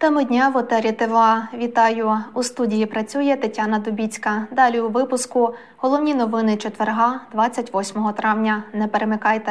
Теми дня в етері ТВА. Вітаю! У студії працює Тетяна Дубіцька. Далі у випуску головні новини четверга, 28 травня. Не перемикайте.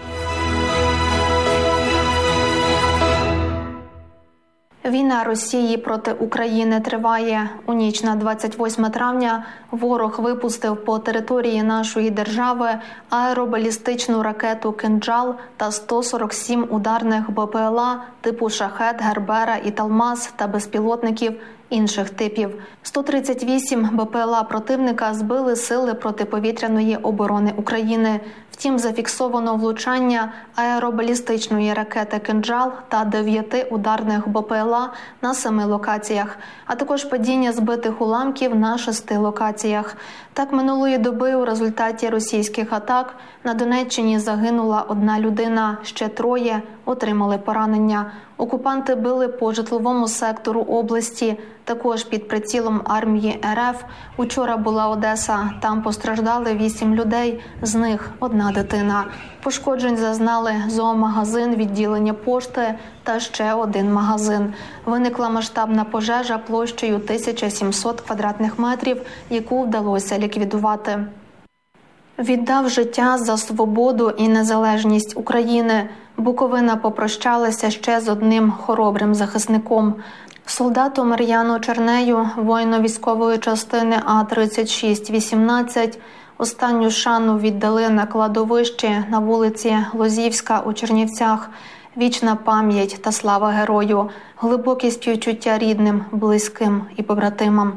Війна Росії проти України триває. У ніч на 28 травня ворог випустив по території нашої держави аеробалістичну ракету «Кинджал» та 147 ударних БПЛА типу «Шахед», «Гербера» і «Талмаз» та безпілотників інших типів. 138 БПЛА противника збили сили протиповітряної оборони України. Втім, зафіксовано влучання аеробалістичної ракети «Кинджал» та 9 ударних БПЛА на 7 локаціях, а також падіння збитих уламків на 6 локаціях. Так, минулої доби у результаті російських атак на Донеччині загинула 1 людина, ще 3 отримали поранення. Окупанти били по житловому сектору області, також під прицілом армії РФ. Учора була Одеса, там постраждали 8 людей, з них 1 дитина. Пошкоджень зазнали зоомагазин, відділення пошти та ще 1 магазин. Виникла масштабна пожежа площею 1700 квадратних метрів, яку вдалося ліквідувати. Віддав життя за свободу і незалежність України. Буковина попрощалася ще з одним хоробрим захисником. Солдату Мар'яну Чернею, воїну військової частини А3618, останню шану віддали на кладовищі на вулиці Лозівська у Чернівцях. Вічна пам'ять та слава герою, глибокі співчуття рідним, близьким і побратимам.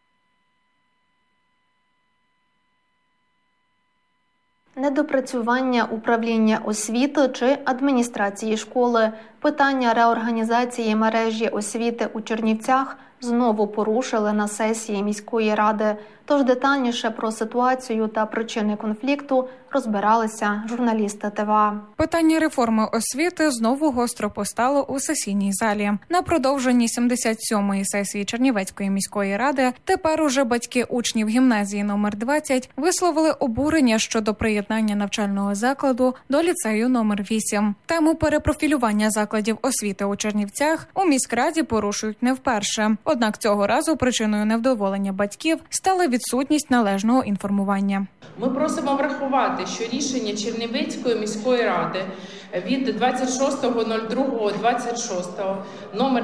Недопрацювання управління освіти чи адміністрації школи. Питання реорганізації мережі освіти у Чернівцях знову порушили на сесії міської ради. Тож детальніше про ситуацію та причини конфлікту розбиралися журналісти ТВА. Питання реформи освіти знову гостро постало у сесійній залі. На продовженні 77-ї сесії Чернівецької міської ради тепер уже батьки учнів гімназії номер 20 висловили обурення щодо приєднання навчального закладу до ліцею номер 8. Тему перепрофілювання закладів освіти у Чернівцях у міськраді порушують не вперше. Однак цього разу причиною невдоволення батьків стала відсутність належного інформування. Ми просимо врахувати, що рішення Чернівецької міської ради від 26.02.26 номер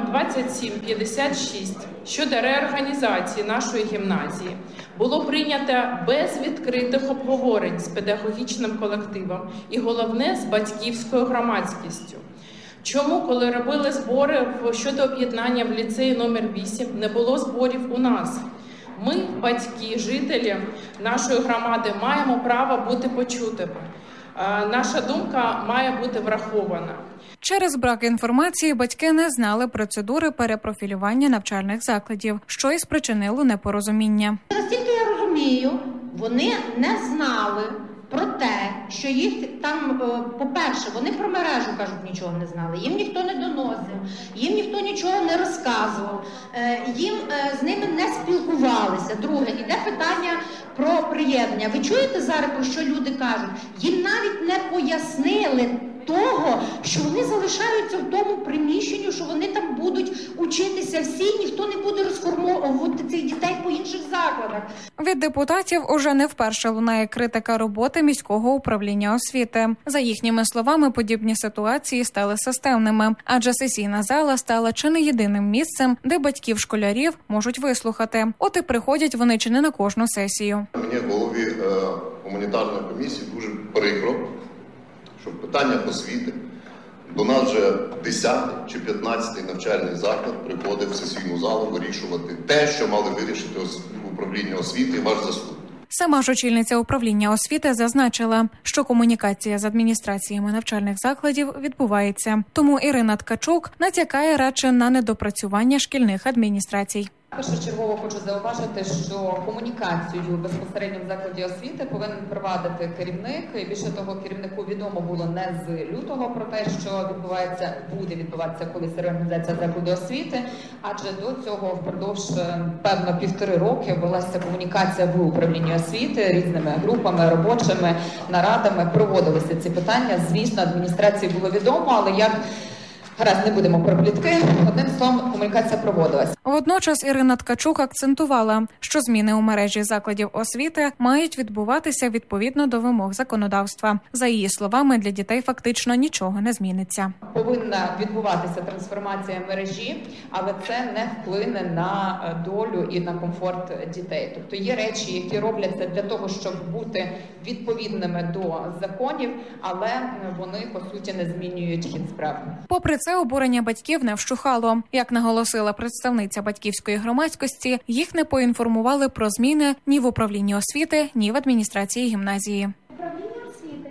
2756 щодо реорганізації нашої гімназії було прийнято без відкритих обговорень з педагогічним колективом і, головне, з батьківською громадськістю. Чому, коли робили збори щодо об'єднання в ліцеї номер 8, не було зборів у нас? Ми, батьки, жителі нашої громади, маємо право бути почутими. Наша думка має бути врахована. Через брак інформації батьки не знали процедури перепрофілювання навчальних закладів, що і спричинило непорозуміння. Наскільки я розумію, вони не знали про те, що їх там, по-перше, вони про мережу, кажуть, нічого не знали, їм ніхто не доносив, їм ніхто нічого не розказував, їм з ними не спілкувалися. Друге, іде питання про приєднання. Ви чуєте зараз, про що люди кажуть? Їм навіть не пояснили того, що вони залишаються в тому приміщенні, що вони там будуть учитися всі, ніхто не буде розформовувати цих дітей по інших закладах. Від депутатів уже не вперше лунає критика роботи міського управління освіти. За їхніми словами, подібні ситуації стали системними, адже сесійна зала стала чи не єдиним місцем, де батьків школярів можуть вислухати. От і приходять вони чи не на кожну сесію. Мені голові гуманітарної комісії дуже прикро, що питання освіти до нас вже 10-й чи 15-й навчальний заклад приходить в сесійну залу вирішувати те, що мали вирішити управління освіти і ваш заступник. Сама ж очільниця управління освіти зазначила, що комунікація з адміністраціями навчальних закладів відбувається. Тому Ірина Ткачук натякає радше на недопрацювання шкільних адміністрацій. Першочергово хочу зауважити, що комунікацію безпосередньо в закладі освіти повинен провадити керівник. І більше того, керівнику відомо було не з лютого про те, що буде відбуватися колись реорганізація закладу освіти, адже до цього впродовж, певно, 1,5 роки велася комунікація в управлінні освіти різними групами, робочими нарадами, проводилися ці питання. Звісно, адміністрації було відомо, але як Гаразд, не будемо про плітки. Одним словом, комунікація проводилась. Водночас Ірина Ткачук акцентувала, що зміни у мережі закладів освіти мають відбуватися відповідно до вимог законодавства. За її словами, для дітей фактично нічого не зміниться. Повинна відбуватися трансформація мережі, але це не вплине на долю і на комфорт дітей. Тобто є речі, які робляться для того, щоб бути відповідними до законів, але вони, по суті, не змінюють хід справ. Попри це, обурення батьків не вщухало. Як наголосила представниця батьківської громадськості, їх не поінформували про зміни ні в управлінні освіти, ні в адміністрації гімназії. Управління освіти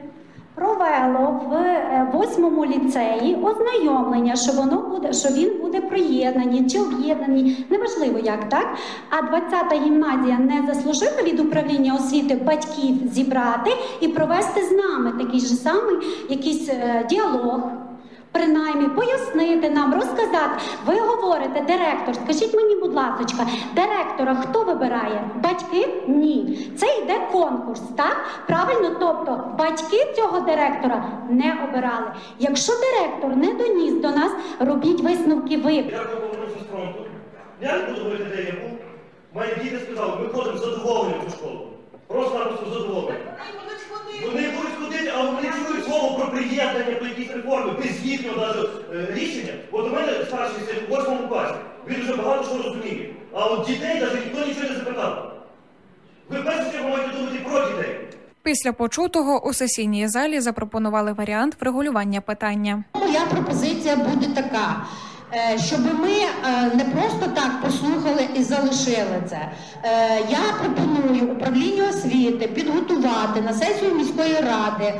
провело в 8-му ліцеї ознайомлення, що він буде приєднаний чи об'єднаний, неважливо як, так? А 20-та гімназія не заслужила від управління освіти батьків зібрати і провести з нами такий же самий якийсь діалог. Принаймні, пояснити нам, розказати. Ви говорите, директор, скажіть мені, будь ласка, директора хто вибирає? Батьки? Ні. Це йде конкурс, так? Правильно? Тобто, батьки цього директора не обирали. Якщо директор не доніс до нас, робіть висновки ви. Я повернувся з фронту. Я не буду говорити, де я був. Мої діти сказали, ми ходимо задоволені в цю школу. Просто задоволені. Вони будуть ходити, але вони чують слово про приєднання до якісь реформи, без їхнього навіть рішення. От у мене старший син у 8 класі, він вже багато що розуміє. А от дітей навіть ніхто нічого не запитав. Ви в першу чергу маєте думати про дітей. Після почутого у сесійній залі запропонували варіант врегулювання питання. Моя пропозиція буде така. Щоб ми не просто так послухали і залишили це. Я пропоную управлінню освіти підготувати на сесію міської ради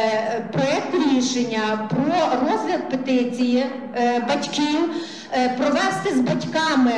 проєкт рішення про розгляд петиції батьків, провести з батьками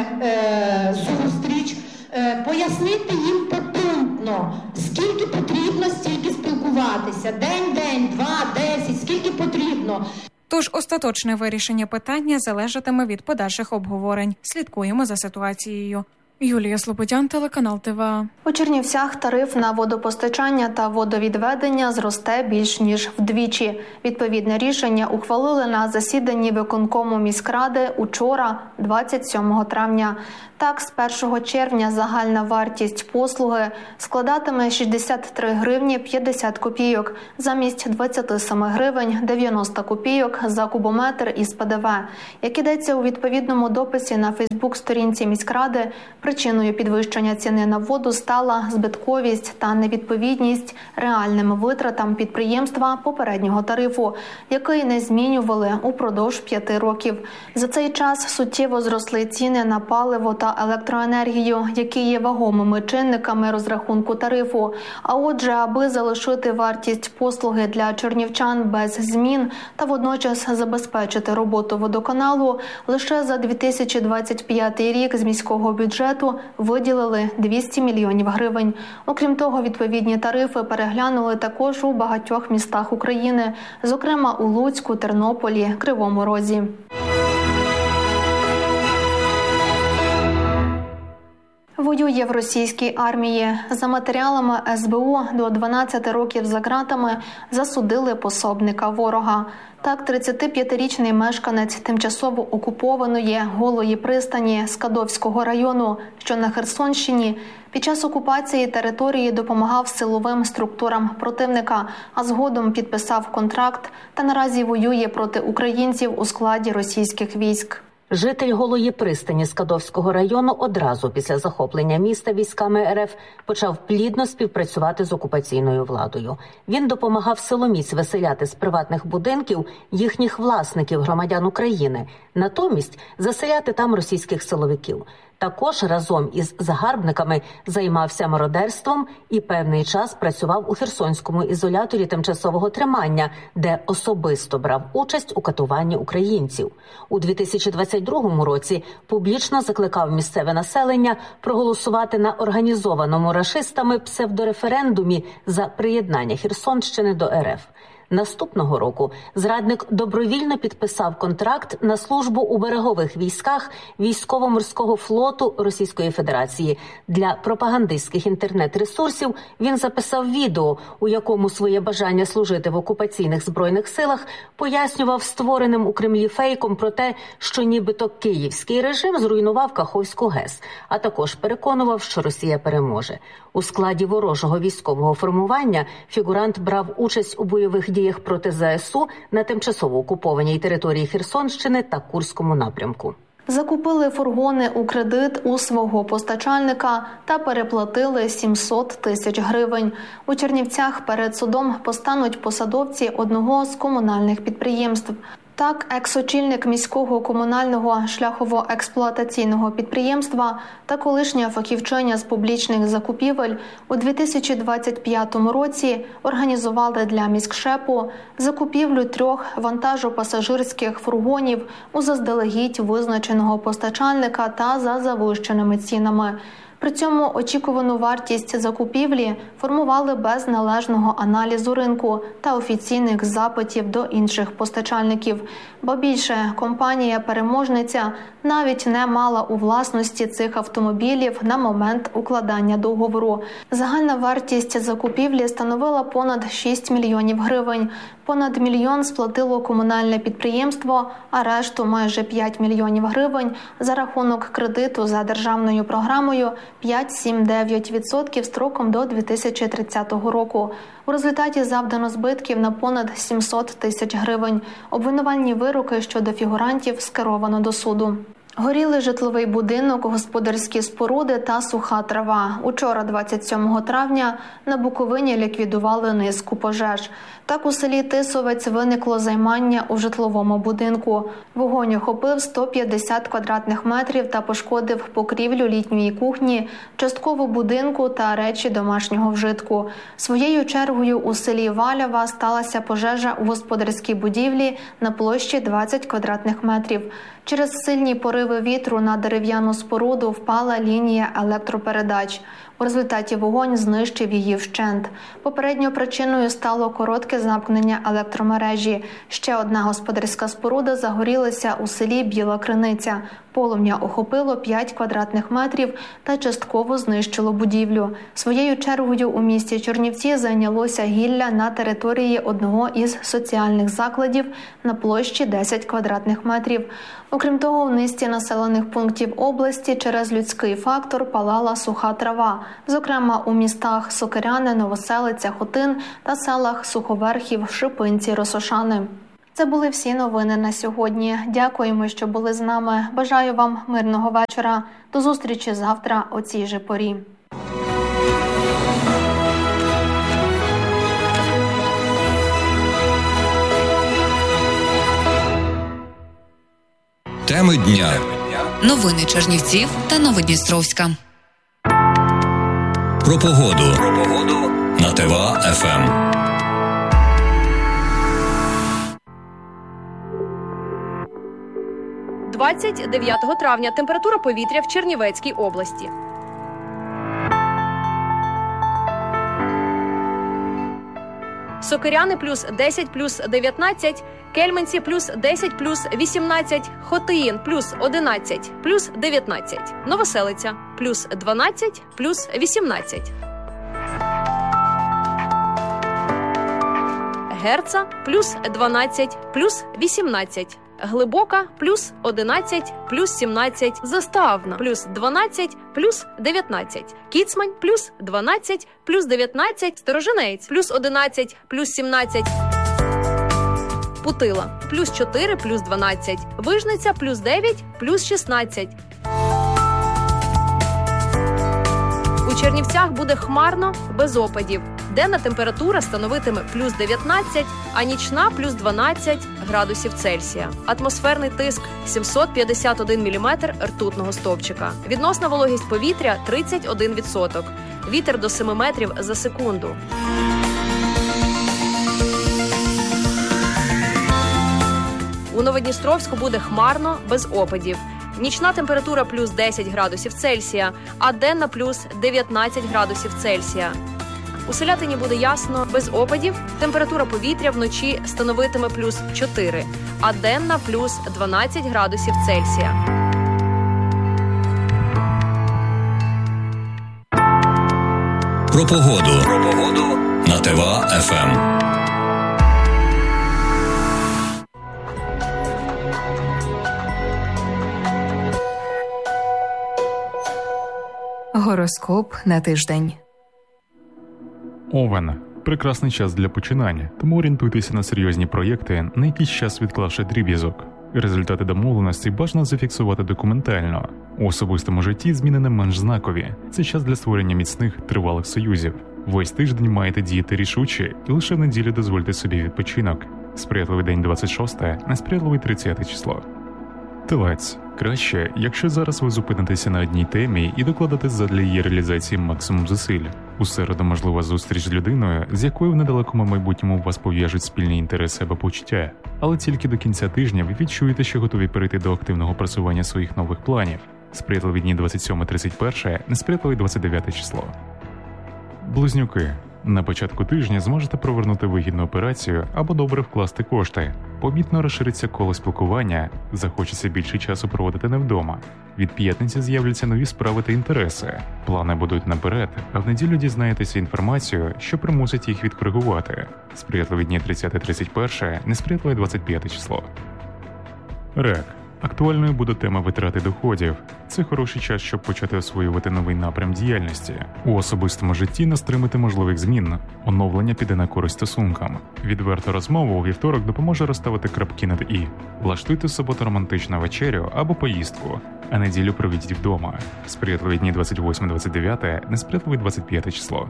зустріч, пояснити їм попунктно, скільки потрібно, стільки спілкуватися. День, 2, 10, скільки потрібно. Тож остаточне вирішення питання залежатиме від подальших обговорень. Слідкуємо за ситуацією. Юлія Слободян, телеканал ТВА. У Чернівцях тариф на водопостачання та водовідведення зросте більш ніж вдвічі. Відповідне рішення ухвалили на засіданні виконкому міськради учора, 27 травня. Так, з 1 червня загальна вартість послуги складатиме 63 гривні 50 копійок, замість 27 гривень 90 копійок за кубометр із ПДВ. Як ідеться у відповідному дописі на Фейсбук-сторінці міськради, причиною підвищення ціни на воду стала збитковість та невідповідність реальним витратам підприємства попереднього тарифу, який не змінювали упродовж 5 років. За цей час суттєво зросли ціни на паливо та електроенергію, які є вагомими чинниками розрахунку тарифу. А отже, аби залишити вартість послуги для чернівчан без змін та водночас забезпечити роботу водоканалу, лише за 2025 рік з міського бюджету виділили 200 мільйонів гривень. Окрім того, відповідні тарифи переглянули також у багатьох містах України, зокрема у Луцьку, Тернополі, Кривому Розі. Воює в російській армії. За матеріалами СБУ до 12 років за ґратами засудили пособника ворога. Так, 35-річний мешканець тимчасово окупованої Голої пристані Скадовського району, що на Херсонщині, під час окупації території допомагав силовим структурам противника, а згодом підписав контракт та наразі воює проти українців у складі російських військ. Житель Голої пристані Скадовського району одразу після захоплення міста військами РФ почав плідно співпрацювати з окупаційною владою. Він допомагав силоміць виселяти з приватних будинків їхніх власників, громадян України, натомість заселяти там російських силовиків. Також разом із загарбниками займався мародерством і певний час працював у Херсонському ізоляторі тимчасового тримання, де особисто брав участь у катуванні українців. У 2022 році публічно закликав місцеве населення проголосувати на організованому рашистами псевдореферендумі за приєднання Херсонщини до РФ. Наступного року зрадник добровільно підписав контракт на службу у берегових військах Військово-морського флоту Російської Федерації. Для пропагандистських інтернет-ресурсів він записав відео, у якому своє бажання служити в окупаційних збройних силах пояснював створеним у Кремлі фейком про те, що нібито київський режим зруйнував Каховську ГЕС, а також переконував, що Росія переможе. У складі ворожого військового формування фігурант брав участь у бойових діях проти ЗСУ на тимчасово окупованій території Херсонщини та Курському напрямку. Закупили фургони у кредит у свого постачальника та переплатили 700 тисяч гривень. У Чернівцях перед судом постануть посадовці одного з комунальних підприємств. Так, екс-очільник міського комунального шляхово-експлуатаційного підприємства та колишня фахівчиня з публічних закупівель у 2025 році організували для міськшепу закупівлю 3 вантажопасажирських фургонів у заздалегідь визначеного постачальника та за завищеними цінами. При цьому очікувану вартість закупівлі формували без належного аналізу ринку та офіційних запитів до інших постачальників. Ба більше, компанія-переможниця навіть не мала у власності цих автомобілів на момент укладання договору. Загальна вартість закупівлі становила понад 6 мільйонів гривень. Понад мільйон сплатило комунальне підприємство, а решту майже 5 мільйонів гривень за рахунок кредиту за державною програмою 5-7-9% строком до 2030 року. У результаті завдано збитків на понад 700 тисяч гривень. Обвинувальні вироки щодо фігурантів скеровано до суду. Горіли житловий будинок, господарські споруди та суха трава. Учора, 27 травня, на Буковині ліквідували низку пожеж. Так, у селі Тисовець виникло займання у житловому будинку. Вогонь охопив 150 квадратних метрів та пошкодив покрівлю літньої кухні, частково будинку та речі домашнього вжитку. Своєю чергою у селі Валява сталася пожежа у господарській будівлі на площі 20 квадратних метрів. Через сильні пориви вітру на дерев'яну споруду впала лінія електропередач. У результаті вогонь знищив її вщент. Попередньою причиною стало коротке замкнення електромережі. Ще одна господарська споруда загорілася у селі Біла Криниця. Полум'я охопило 5 квадратних метрів та частково знищило будівлю. Своєю чергою у місті Чернівці зайнялося гілля на території одного із соціальних закладів на площі 10 квадратних метрів. Окрім того, в низці населених пунктів області через людський фактор палала суха трава. Зокрема, у містах Сокиряне, Новоселиця, Хотин та селах Суховерхів, Шипинці, Росошани. Це були всі новини на сьогодні. Дякуємо, що були з нами. Бажаю вам мирного вечора. До зустрічі завтра о цій же порі. Теми дня. Новини Чернівців та Новодністровська. Про погоду. На ТВА-ФМ. 29 травня температура повітря в Чернівецькій області. Сокиряни плюс 10 плюс 19, Кельменці плюс 10 плюс 18, Хотиїн плюс 11 плюс 19, Новоселиця плюс 12 плюс 18. Герца плюс 12 плюс 18. Глибока плюс 11 плюс 17. Заставна плюс 12 плюс 19. Кіцмань плюс 12 плюс 19. Сторожинець плюс 11 плюс 17. Путила плюс 4 плюс 12. Вижниця плюс 9 плюс 16. У Чернівцях буде хмарно, без опадів. Денна температура становитиме плюс 19, а нічна плюс 12 градусів Цельсія. Атмосферний тиск 751 міліметр ртутного стовпчика. Відносна вологість повітря 31%. Вітер до 7 метрів за секунду. У Новодністровську буде хмарно, без опадів. Нічна температура плюс 10 градусів Цельсія, а денна плюс 19 градусів Цельсія. У Селятині буде ясно, без опадів. Температура повітря вночі становитиме плюс 4, а денна плюс 12 градусів Цельсія. Про погоду на ТВА-ФМ. Гороскоп на тиждень. Овен. Прекрасний час для починання, тому орієнтуйтеся на серйозні проєкти, на якийсь час відклавши дріб'язок. Результати домовленості бажано зафіксувати документально. У особистому житті зміни не менш знакові. Це час для створення міцних, тривалих союзів. Весь тиждень маєте діяти рішуче і лише в неділю дозвольте собі відпочинок. Сприятливий день 26, несприятливий 30 число. Телець. Краще, якщо зараз ви зупинитеся на одній темі і докладете задля її реалізації максимум зусиль. У середу можлива зустріч з людиною, з якою в недалекому майбутньому вас пов'яжуть спільні інтереси або почуття. Але тільки до кінця тижня ви відчуєте, що готові перейти до активного просування своїх нових планів. Сприятливі дні 27-31, несприятливий 29 число. Близнюки. На початку тижня зможете провернути вигідну операцію або добре вкласти кошти. Помітно розшириться коло спілкування, захочеться більше часу проводити не вдома. Від п'ятниці з'являться нові справи та інтереси. Плани будуть наперед, а в неділю дізнаєтеся інформацію, що примусить їх відкоригувати. Сприятливі дні 30-31, несприятливе 25 число. Рак. Актуальною буде тема витрати доходів. Це хороший час, щоб почати освоювати новий напрям діяльності. У особистому житті не стримати можливих змін. Оновлення піде на користь стосункам. Відверту розмову у вівторок допоможе розставити крапки над «і». Влаштуйте в суботу романтичну вечерю або поїздку, а неділю проведіть вдома. Сприятливі дні 28-29, несприятливий 25 число.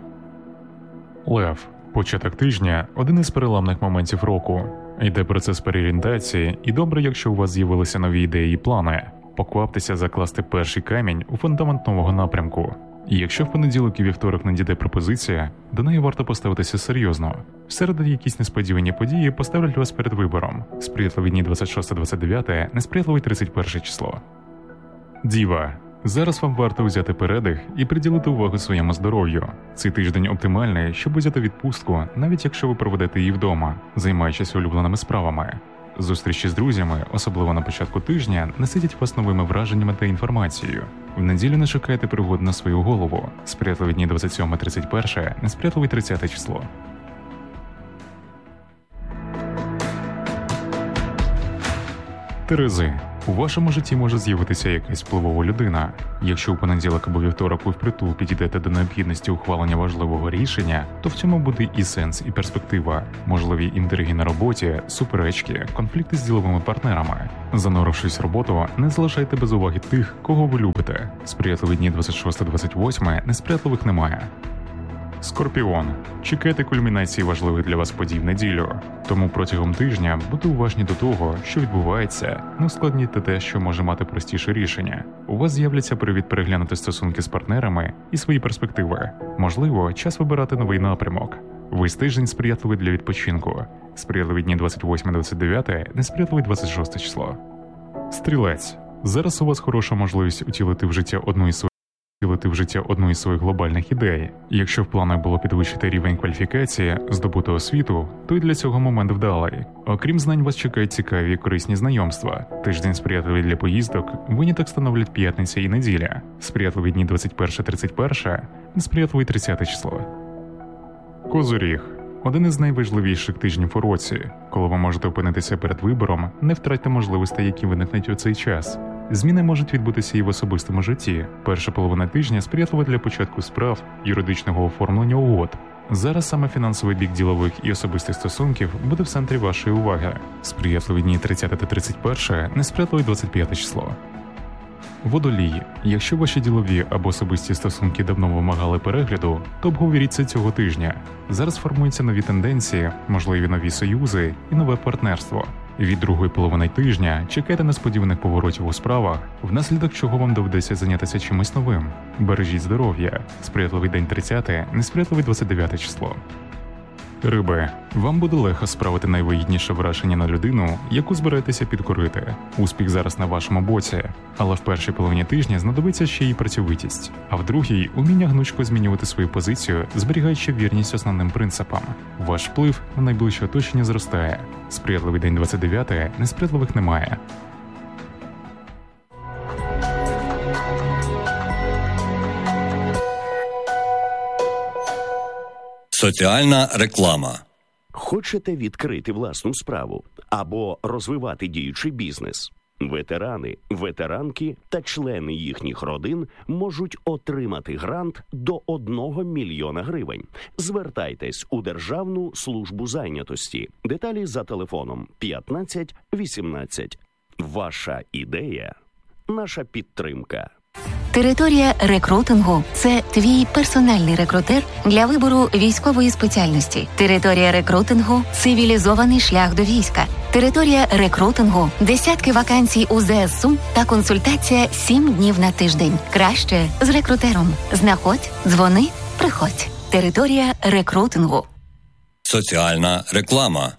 Лев. Початок тижня – один із переламних моментів року. Йде процес переорієнтації, і добре, якщо у вас з'явилися нові ідеї і плани. Покваптеся закласти перший камінь у фундамент нового напрямку. І якщо в понеділок і вівторок надійде пропозиція, до неї варто поставитися серйозно. В середу якісь несподівані події поставлять вас перед вибором. Сприятливі дні 26-29, несприятливий 31 число. Діва. Зараз вам варто взяти передих і приділити увагу своєму здоров'ю. Цей тиждень оптимальний, щоб взяти відпустку, навіть якщо ви проведете її вдома, займаючись улюбленими справами. Зустрічі з друзями, особливо на початку тижня, наситять вас новими враженнями та інформацією. В неділю не шукайте пригод на свою голову. Сприятливі дні 27-31, несприятливий 30 число. Терези. У вашому житті може з'явитися якась впливова людина. Якщо у понеділок або вівторок ви впритул підійдете до необхідності ухвалення важливого рішення, то в цьому буде і сенс, і перспектива. Можливі інтриги на роботі, суперечки, конфлікти з діловими партнерами. Занурившись в роботу, не залишайте без уваги тих, кого ви любите. Сприятливі дні 26-28, несприятливих немає. Скорпіон. Чекайте кульмінації важливих для вас подій в неділю. Тому протягом тижня будьте уважні до того, що відбувається, не ускладнюйте те, що може мати простіше рішення. У вас з'являться привід переглянути стосунки з партнерами і свої перспективи. Можливо, час вибирати новий напрямок. Весь тиждень сприятливий для відпочинку. Сприятливі дні 28-29, несприятливий 26 число. Стрілець. Зараз у вас хороша можливість утілити в життя одну із своїх глобальних ідей. Якщо в планах було підвищити рівень кваліфікації, здобути освіту, то й для цього момент вдалий. Окрім знань, вас чекають цікаві і корисні знайомства. Тиждень сприятливий для поїздок, виняток становлять п'ятниця і неділя. Сприятливі дні 21-31, несприятливий 30 число. Козиріг. Один із найважливіших тижнів у році. Коли ви можете опинитися перед вибором, не втратьте можливостей, які виникнуть у цей час. Зміни можуть відбутися і в особистому житті. Перша половина тижня сприятлива для початку справ, юридичного оформлення угод. Зараз саме фінансовий бік ділових і особистих стосунків буде в центрі вашої уваги. Сприятливі дні 30 та 31, несприятливий 25 число. Водолій. Якщо ваші ділові або особисті стосунки давно вимагали перегляду, то обговоріть це цього тижня. Зараз формуються нові тенденції, можливі нові союзи і нове партнерство. Від другої половини тижня чекайте несподіваних поворотів у справах, внаслідок чого вам доведеться зайнятися чимось новим. Бережіть здоров'я. Сприятливий день 30, несприятливий 29 число. Риби, вам буде легко справити найвигідніше враження на людину, яку збираєтеся підкорити. Успіх зараз на вашому боці, але в першій половині тижня знадобиться ще й працьовитість, а в другій – уміння гнучко змінювати свою позицію, зберігаючи вірність основним принципам. Ваш вплив на найближче оточення зростає. Сприятливий день 29-те, несприятливих немає. Соціальна реклама. Хочете відкрити власну справу або розвивати діючий бізнес? Ветерани, ветеранки та члени їхніх родин можуть отримати грант до 1 мільйона гривень. Звертайтесь у Державну службу зайнятості. Деталі за телефоном 15 18. Ваша ідея – наша підтримка. Територія рекрутингу – це твій персональний рекрутер для вибору військової спеціальності. Територія рекрутингу – цивілізований шлях до війська. Територія рекрутингу – десятки вакансій у ЗСУ та консультація 7 днів на тиждень. Краще з рекрутером. Знаходь, дзвони, приходь. Територія рекрутингу. Соціальна реклама.